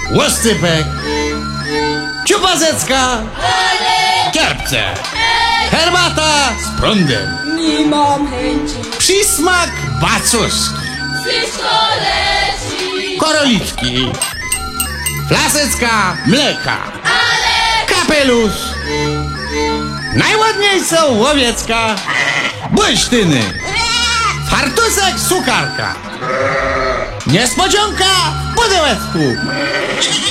łoscypek, ciupazecka, kierbce, herbata z prądem, Nie mam chęci. przysmak bacuski, Wszystko leci. koroliczki, flasecka mleka, Ale kapelusz, najładniejsza łowiecka, błysztyny, fartusek sukarka, niespodzianka w pudełeczku.